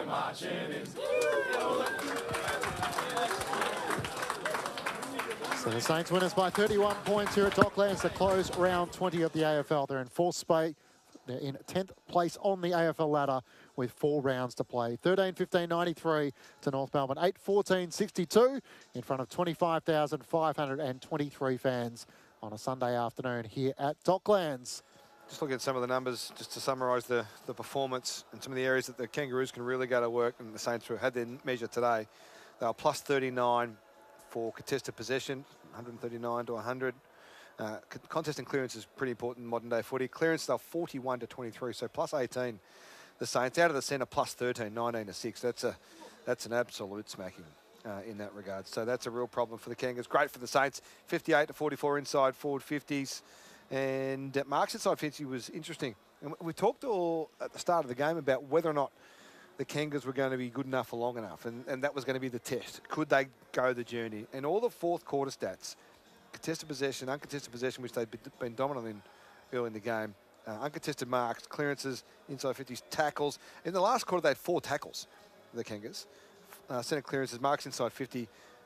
So the Saints winners by 31 points here at Docklands to close round 20 of the AFL. They're in fourth spot. They're in 10th place on the AFL ladder with 4 rounds to play. 13-15-93 to North Melbourne. 8-14-62 in front of 25,523 fans on a Sunday afternoon here at Docklands. Just looking at some of the numbers, just to summarise the performance and some of the areas that the Kangaroos can really go to work, and the Saints had their measure today. They were plus 39 for contested possession, 139 to 100. Contest and clearance is pretty important in modern day footy. Clearance, they're 41 to 23, so plus 18. The Saints out of the centre, plus 13, 19 to 6. That's an absolute smacking in that regard. So that's a real problem for the Kangaroos. Great for the Saints, 58 to 44 inside forward 50s. And Mark's inside 50 was interesting. And we talked all at the start of the game about whether or not the Kangaroos were going to be good enough for long enough, and that was going to be the test. Could they go the journey? And all the fourth quarter stats, contested possession, uncontested possession, which they've been dominant in early in the game, uncontested marks, clearances, inside 50s, tackles. In the last quarter, they had 4 tackles, the Kangaroos. Centre clearances, marks inside 50,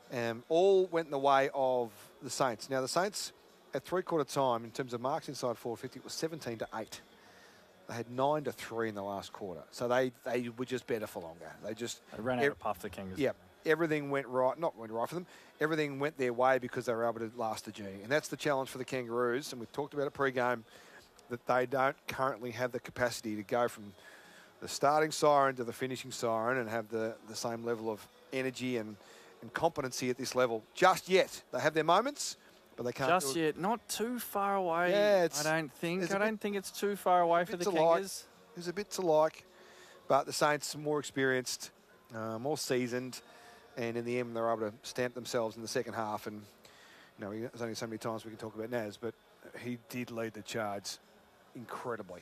all went in the way of the Saints. Now, the Saints, at three-quarter time, in terms of marks inside 450, it was 17 to 8. They had 9 to 3 in the last quarter. So they were just better for longer. They ran out of puff, the Kangaroos. Yeah, everything went right, not went right for them. Everything went their way because they were able to last the journey. And that's the challenge for the Kangaroos. And we've talked about it pre-game, that they don't currently have the capacity to go from the starting siren to the finishing siren and have the same level of energy and competency at this level just yet. They have their moments, but they can't just yet. Not too far away. Yeah, I don't think. I don't think it's too far away for the Kangaroos. There's a bit to like, but the Saints more experienced, more seasoned, and in the end they're able to stamp themselves in the second half. And you know, there's only so many times we can talk about Naz, but he did lead the charge incredibly.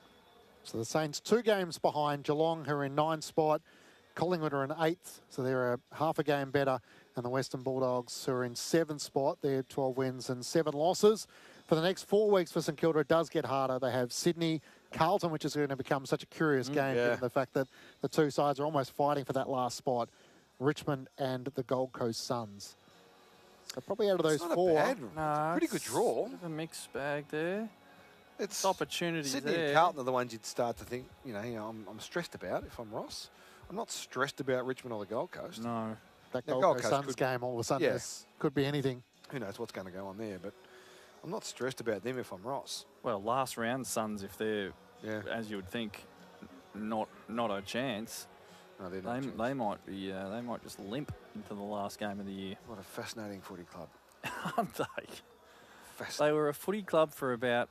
So the Saints 2 games behind Geelong, who are in 9th spot. Collingwood are in 8th, so they're a half a game better. And the Western Bulldogs, who are in 7th spot, they're 12 wins and 7 losses. For the next 4 weeks for St Kilda, it does get harder. They have Sydney, Carlton, which is going to become such a curious game, given the fact that the 2 sides are almost fighting for that last spot. Richmond and the Gold Coast Suns. So probably out of those 4. Pretty good draw. A mixed bag there. It's opportunities Sydney there. and Carlton are the ones you'd start to think, you know, I'm stressed about if I'm Ross. I'm not stressed about Richmond or the Gold Coast. No. That Gold Coast Suns game, all of a sudden, this could be anything. Who knows what's going to go on there, but I'm not stressed about them if I'm Ross. Well, last round Suns, if they're, as you would think, not a chance, no, they're not they might be. They might just limp into the last game of the year. What a fascinating footy club. Aren't they? They were a footy club for about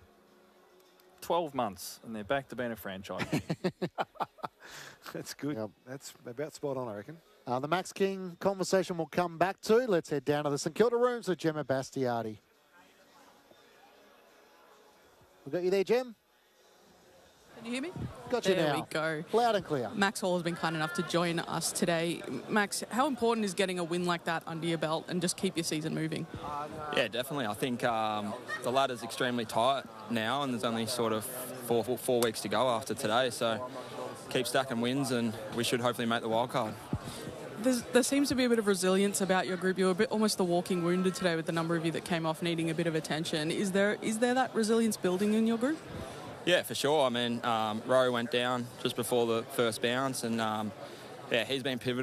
12 months, and they're back to being a franchise. That's good. Yep. That's about spot on, I reckon. The Max King conversation we'll come back to. Let's head down to the St Kilda rooms with Gemma Bastiardi. We got you there, Gem? Can you hear me? Got you now. There we go. Loud and clear. Max Hall has been kind enough to join us today. Max, how important is getting a win like that under your belt and just keep your season moving? Yeah, definitely. I think the ladder's extremely tight now, and there's only sort of four weeks to go after today. So keep stacking wins, and we should hopefully make the wild card. There seems to be a bit of resilience about your group. You were a bit almost the walking wounded today with the number of you that came off needing a bit of attention. Is there that resilience building in your group? Yeah, for sure. I mean, Rowe went down just before the first bounce, and he's been pivotal.